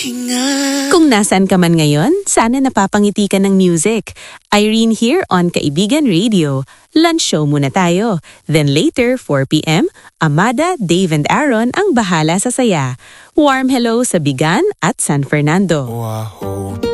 Kung nasan ka man ngayon, sana napapangiti ka ng music. Irene here on Kaibigan Radio. Lunch show muna tayo. Then later, 4 p.m., Amada, Dave and Aaron ang bahala sa saya. Warm hello sa Bigan at San Fernando.